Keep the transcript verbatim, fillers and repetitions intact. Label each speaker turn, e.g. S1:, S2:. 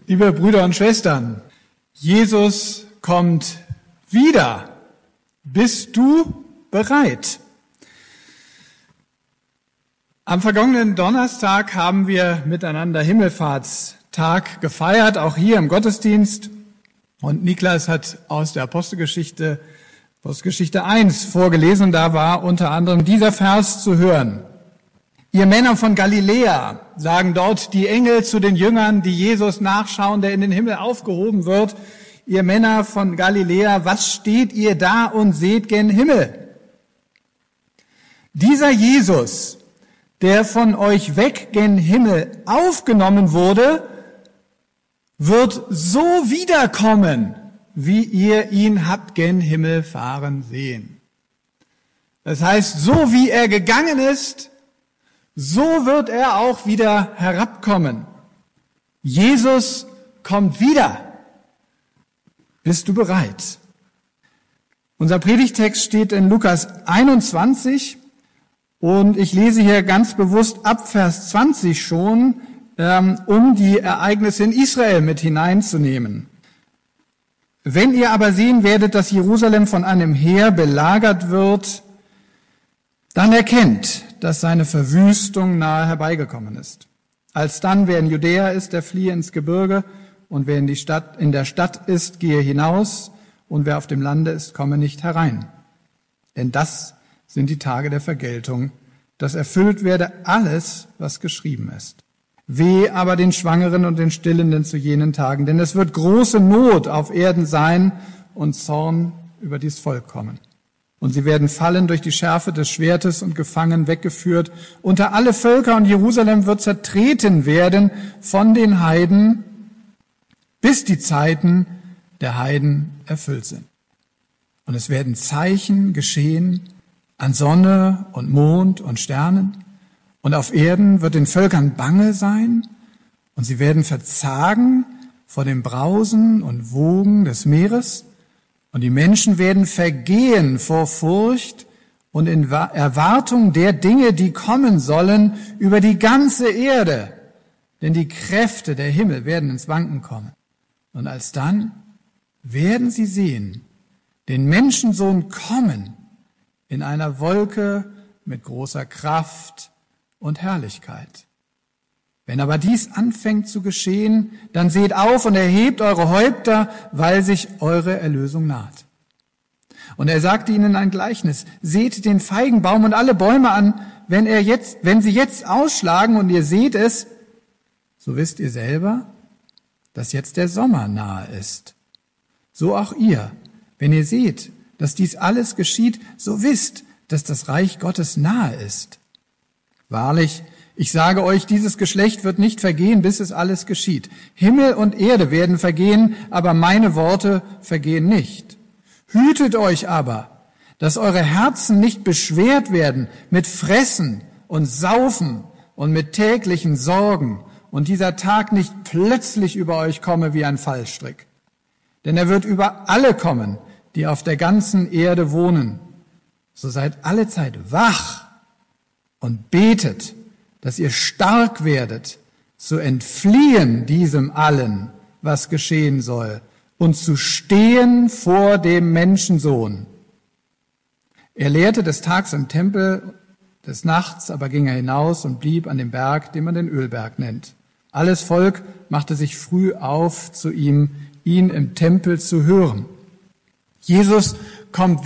S1: Liebe Brüder und Schwestern, Jesus kommt wieder. Bist du bereit? Am vergangenen Donnerstag haben wir miteinander Himmelfahrtstag gefeiert, auch hier im Gottesdienst. Und Niklas hat aus der Apostelgeschichte, Apostelgeschichte eins vorgelesen. Da war unter anderem dieser Vers zu hören. Ihr Männer von Galiläa, sagen dort die Engel zu den Jüngern, die Jesus nachschauen, der in den Himmel aufgehoben wird. Ihr Männer von Galiläa, was steht ihr da und seht gen Himmel? Dieser Jesus, der von euch weg gen Himmel aufgenommen wurde, wird so wiederkommen, wie ihr ihn habt gen Himmel fahren sehen. Das heißt, so wie er gegangen ist, so wird er auch wieder herabkommen. Jesus kommt wieder. Bist du bereit? Unser Predigtext steht in Lukas einundzwanzig und ich lese hier ganz bewusst ab Vers zwanzig schon, um die Ereignisse in Israel mit hineinzunehmen. Wenn ihr aber sehen werdet, dass Jerusalem von einem Heer belagert wird, dann erkennt, dass seine Verwüstung nahe herbeigekommen ist. Alsdann, wer in Judäa ist, der fliehe ins Gebirge, und wer in, die Stadt, in der Stadt ist, gehe hinaus, und wer auf dem Lande ist, komme nicht herein. Denn das sind die Tage der Vergeltung, dass erfüllt werde alles, was geschrieben ist. Weh aber den Schwangeren und den Stillenden zu jenen Tagen, denn es wird große Not auf Erden sein und Zorn über dies Volk kommen. Und sie werden fallen durch die Schärfe des Schwertes und gefangen weggeführt unter alle Völker, und Jerusalem wird zertreten werden von den Heiden, bis die Zeiten der Heiden erfüllt sind. Und es werden Zeichen geschehen an Sonne und Mond und Sternen, und auf Erden wird den Völkern bange sein, und sie werden verzagen vor dem Brausen und Wogen des Meeres, und die Menschen werden vergehen vor Furcht und in Erwartung der Dinge, die kommen sollen, über die ganze Erde. Denn die Kräfte der Himmel werden ins Wanken kommen. Und alsdann werden sie sehen, den Menschensohn kommen in einer Wolke mit großer Kraft und Herrlichkeit. Wenn aber dies anfängt zu geschehen, dann seht auf und erhebt eure Häupter, weil sich eure Erlösung naht. Und er sagte ihnen ein Gleichnis: Seht den Feigenbaum und alle Bäume an, wenn er jetzt, wenn sie jetzt ausschlagen und ihr seht es, so wisst ihr selber, dass jetzt der Sommer nahe ist. So auch ihr, wenn ihr seht, dass dies alles geschieht, so wisst, dass das Reich Gottes nahe ist. Wahrlich, ich sage euch, dieses Geschlecht wird nicht vergehen, bis es alles geschieht. Himmel und Erde werden vergehen, aber meine Worte vergehen nicht. Hütet euch aber, dass eure Herzen nicht beschwert werden mit Fressen und Saufen und mit täglichen Sorgen und dieser Tag nicht plötzlich über euch komme wie ein Fallstrick. Denn er wird über alle kommen, die auf der ganzen Erde wohnen. So seid alle Zeit wach und betet, dass ihr stark werdet, zu entfliehen diesem allen, was geschehen soll, und zu stehen vor dem Menschensohn. Er lehrte des Tags im Tempel, des Nachts aber ging er hinaus und blieb an dem Berg, den man den Ölberg nennt. Alles Volk machte sich früh auf zu ihm, ihn im Tempel zu hören. Jesus kommt